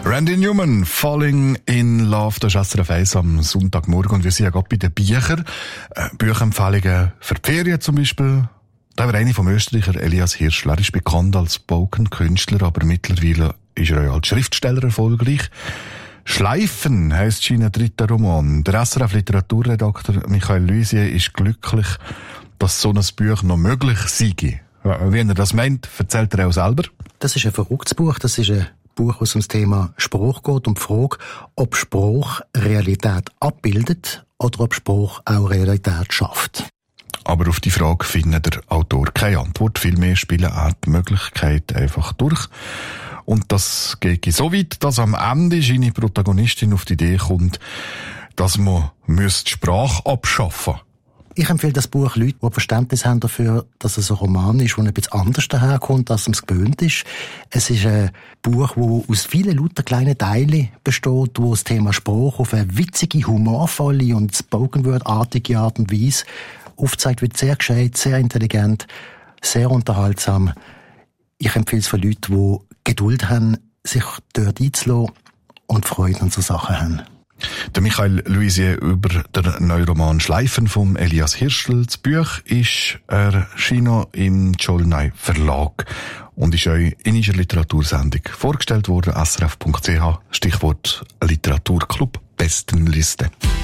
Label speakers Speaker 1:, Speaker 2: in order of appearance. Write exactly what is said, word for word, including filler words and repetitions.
Speaker 1: Randy Newman, Falling in Love, das ist S R F eins am Sonntagmorgen und wir sind ja gerade bei den Büchern. Äh, Bücherempfehlungen für die Ferien zum Beispiel. Da wäre eine vom Österreicher Elias Hirschl. Er ist bekannt als Spoken-Künstler, aber mittlerweile ist er ja als Schriftsteller erfolgreich. Schleifen heisst sein dritter Roman. Der S R F-Literaturredakteur Michael Luisier ist glücklich, dass so ein Buch noch möglich sei. Wie er das meint, erzählt er auch selber.
Speaker 2: Das ist ein verrücktes Buch. Das ist ein Buch, was ums Thema Spruch geht und die Frage, ob Spruch Realität abbildet oder ob Spruch auch Realität schafft.
Speaker 1: Aber auf die Frage findet der Autor keine Antwort. Vielmehr spielen auch die Möglichkeit einfach durch. Und das geht so weit, dass am Ende seine Protagonistin auf die Idee kommt, dass man die Sprache abschaffen müsste.
Speaker 2: Ich empfehle das Buch Leuten, die Verständnis haben dafür, dass es ein Roman ist, der ein bisschen anders daherkommt, als man es gewöhnt ist. Es ist ein Buch, das aus vielen lauter kleinen Teilen besteht, wo das Thema Sprache auf eine witzige, humorvolle und Spoken-Word-artige Art und Weise aufzeigt wird. Sehr gescheit, sehr intelligent, sehr unterhaltsam. Ich empfehle es für Leute, die Geduld haben, sich dort einzulassen und Freude an so Sachen haben.
Speaker 1: Der Michael Luisier über den neuen Roman Schleifen vom Elias Hirschl. Das Buch ist erschienen im Tscholnay Verlag und ist euch in unserer Literatursendung vorgestellt worden. S R F Punkt C H, Stichwort Literaturclub Bestenliste.